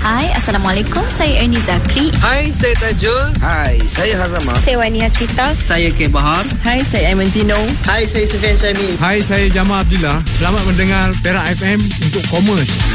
Hai, Assalamualaikum. Saya Ernie Zakri. Hai, saya Tajul. Hai, saya Hazama. Saya Wani Hasrita. Saya K. Bahar. Hai, saya Aimantino. Hai, saya Sufian Syamil. Hai, saya Jamal Abdullah. Selamat mendengar Perak FM untuk Commerce.